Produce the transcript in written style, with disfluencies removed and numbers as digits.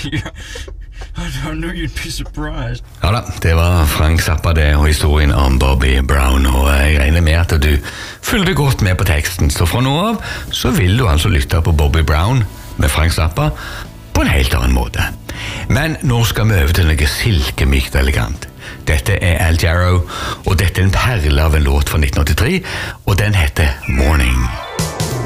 I knew you'd be surprised. Ja da, det var Frank Zappa det, og historien om Bobby Brown, og jeg regner med at du følger godt med på teksten, så fra nå av så vil du altså lytte på Bobby Brown med Frank Zappa på en helt annen måte. Men nå skal vi over til noe silkemykt elegant. Dette Al Jarreau, og dette en perle av en låt fra 1983, og den heter Morning.